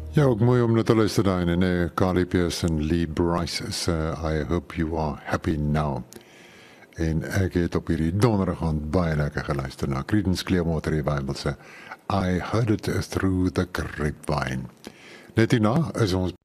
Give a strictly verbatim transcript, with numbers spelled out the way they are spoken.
Ja, ook mooi om na te luister daai en nee, Carly Pearce en Lee Bryce se I Hope You Are Happy Now. En ek het op hierdie donderdag aand baie lekker geluister na Creedence Clearwater Revival se I Heard It Through the Grapevine. Net hierna is ons